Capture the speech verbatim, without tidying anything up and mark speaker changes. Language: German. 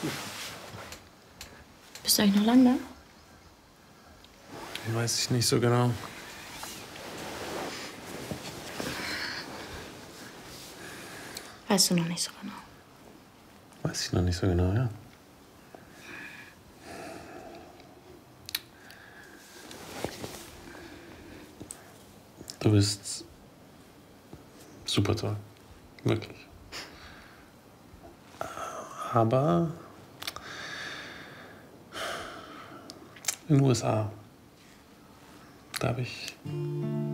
Speaker 1: Bist du eigentlich noch lang da?
Speaker 2: Weiß ich nicht so genau.
Speaker 1: Weißt du noch nicht so genau.
Speaker 2: Weiß ich noch nicht so genau, ja. Du bist super toll. Wirklich. Aber in den U S A, da habe ich